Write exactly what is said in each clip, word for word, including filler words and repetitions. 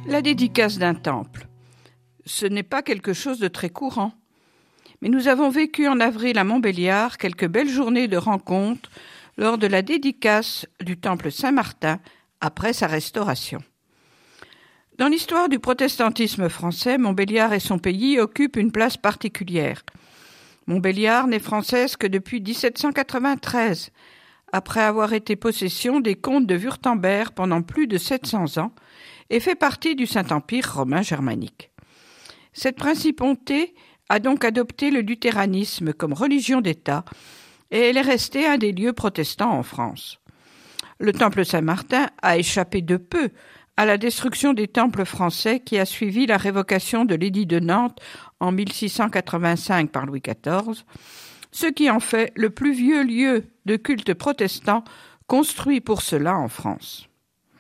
La dédicace d'un temple. Ce n'est pas quelque chose de très courant. Mais nous avons vécu en avril à Montbéliard quelques belles journées de rencontres lors de la dédicace du temple Saint-Martin après sa restauration. Dans l'histoire du protestantisme français, Montbéliard et son pays occupent une place particulière. Montbéliard n'est française que depuis dix-sept cent quatre-vingt-treize, après avoir été possession des comtes de Wurtemberg pendant plus de sept cents ans, et fait partie du Saint-Empire romain germanique. Cette principauté a donc adopté le luthéranisme comme religion d'État, et elle est restée un des lieux protestants en France. Le temple Saint-Martin a échappé de peu à la destruction des temples français qui a suivi la révocation de l'édit de Nantes en mille six cent quatre-vingt-cinq par Louis quatorze, ce qui en fait le plus vieux lieu de culte protestant construit pour cela en France.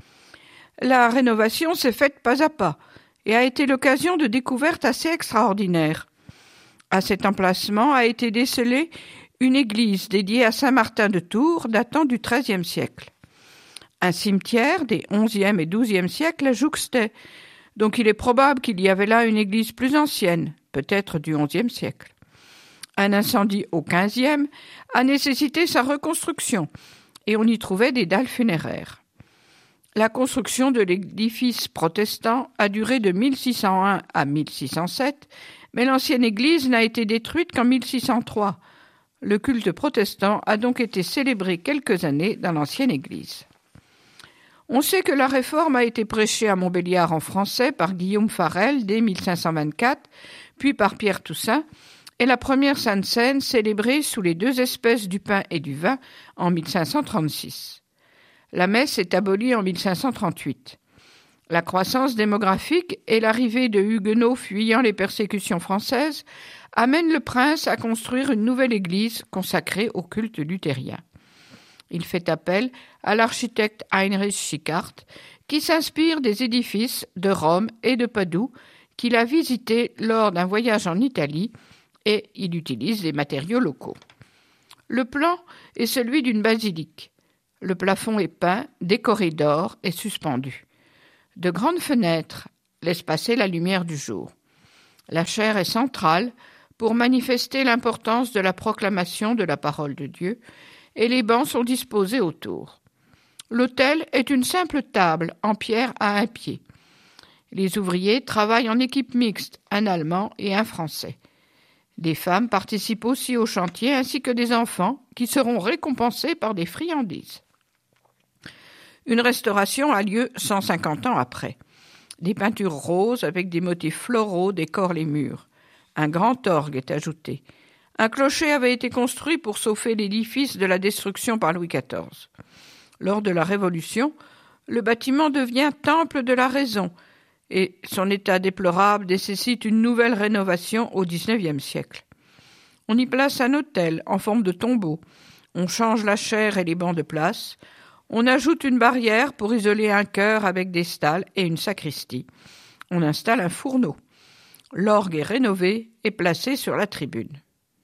La rénovation s'est faite pas à pas et a été l'occasion de découvertes assez extraordinaires. À cet emplacement a été décelée une église dédiée à Saint Martin de Tours datant du treizième siècle. Un cimetière des onzième et douzième siècles jouxtait, donc il est probable qu'il y avait là une église plus ancienne, peut-être du onzième siècle. Un incendie au quinzième a nécessité sa reconstruction, et on y trouvait des dalles funéraires. La construction de l'édifice protestant a duré de mille six cent un à mille six cent sept, mais l'ancienne église n'a été détruite qu'en mille six cent trois. Le culte protestant a donc été célébré quelques années dans l'ancienne église. On sait que la réforme a été prêchée à Montbéliard en français par Guillaume Farel dès mille cinq cent vingt-quatre, puis par Pierre Toussaint, et la première Sainte Seine célébrée sous les deux espèces du pain et du vin en mille cinq cent trente-six. La messe est abolie en mille cinq cent trente-huit. La croissance démographique et l'arrivée de huguenots fuyant les persécutions françaises amènent le prince à construire une nouvelle église consacrée au culte luthérien. Il fait appel à l'architecte Heinrich Schickhardt, qui s'inspire des édifices de Rome et de Padoue qu'il a visités lors d'un voyage en Italie, et il utilise des matériaux locaux. Le plan est celui d'une basilique. Le plafond est peint, décoré d'or et suspendu. De grandes fenêtres laissent passer la lumière du jour. La chaire est centrale pour manifester l'importance de la proclamation de la parole de Dieu, et les bancs sont disposés autour. L'autel est une simple table en pierre à un pied. Les ouvriers travaillent en équipe mixte, un Allemand et un Français. Des femmes participent aussi au chantier ainsi que des enfants qui seront récompensés par des friandises. Une restauration a lieu cent cinquante ans après. Des peintures roses avec des motifs floraux décorent les murs. Un grand orgue est ajouté. Un clocher avait été construit pour sauver l'édifice de la destruction par Louis quatorze. Lors de la Révolution, le bâtiment devient temple de la raison et son état déplorable nécessite une nouvelle rénovation au dix-neuvième siècle. On y place un autel en forme de tombeau, on change la chaire et les bancs de place, on ajoute une barrière pour isoler un chœur avec des stalles et une sacristie. On installe un fourneau. L'orgue est rénové et placé sur la tribune.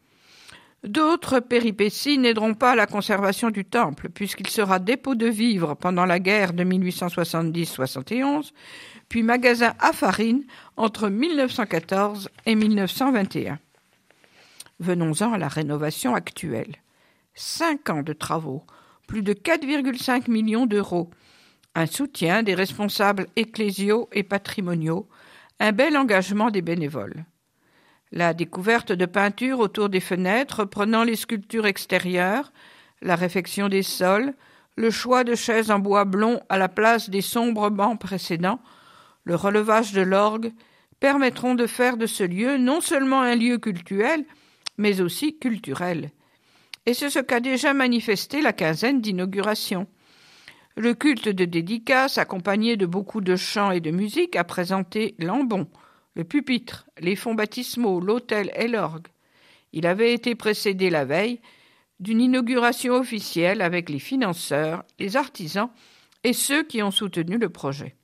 D'autres péripéties n'aideront pas à la conservation du temple, puisqu'il sera dépôt de vivres pendant la guerre de mille huit cent soixante-dix soixante et onze, puis magasin à farine entre mille neuf cent quatorze et mille neuf cent vingt et un. Venons-en à la rénovation actuelle. Cinq ans de travaux, plus de quatre virgule cinq millions d'euros, un soutien des responsables ecclésiaux et patrimoniaux, un bel engagement des bénévoles. La découverte de peintures autour des fenêtres reprenant les sculptures extérieures, la réfection des sols, le choix de chaises en bois blond à la place des sombres bancs précédents, le relevage de l'orgue, permettront de faire de ce lieu non seulement un lieu cultuel, mais aussi culturel. Et c'est ce qu'a déjà manifesté la quinzaine d'inaugurations. Le culte de dédicace, accompagné de beaucoup de chants et de musique, a présenté l'ambon, le pupitre, les fonds baptismaux, l'autel et l'orgue. Il avait été précédé la veille d'une inauguration officielle avec les financeurs, les artisans et ceux qui ont soutenu le projet.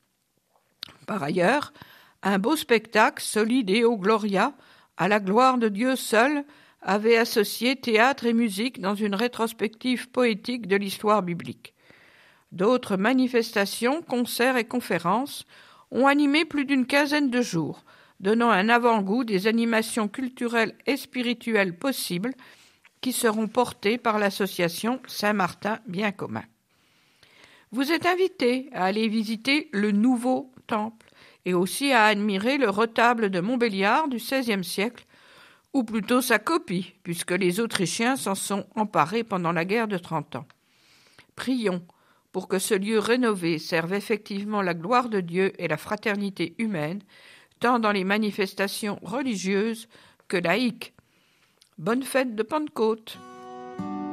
Par ailleurs, un beau spectacle, solide et au gloria, à la gloire de Dieu seul, avait associé théâtre et musique dans une rétrospective poétique de l'histoire biblique. D'autres manifestations, concerts et conférences ont animé plus d'une quinzaine de jours, donnant un avant-goût des animations culturelles et spirituelles possibles qui seront portées par l'association Saint-Martin Bien Commun. Vous êtes invités à aller visiter le nouveau temple et aussi à admirer le retable de Montbéliard du seizième siècle, ou plutôt sa copie, puisque les Autrichiens s'en sont emparés pendant la guerre de Trente Ans. Prions pour que ce lieu rénové serve effectivement la gloire de Dieu et la fraternité humaine, tant dans les manifestations religieuses que laïques. Bonne fête de Pentecôte!